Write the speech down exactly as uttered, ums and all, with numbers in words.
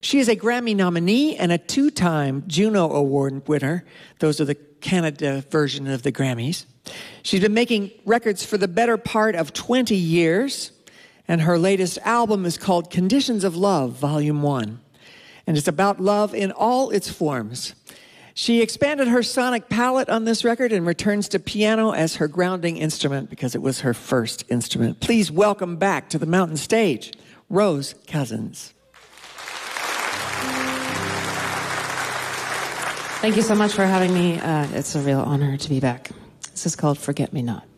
She is a Grammy nominee and a two-time Juno Award winner. Those are the Canada version of the Grammys. She's been making records for the better part of twenty years, and her latest album is called Conditions of Love, Volume one. And it's about love in all its forms. She expanded her sonic palette on this record and returns to piano as her grounding instrument because it was her first instrument. Please welcome back to the mountain stage, Rose Cousins. Thank you so much for having me. Uh, it's a real honor to be back. This is called Forget Me Not.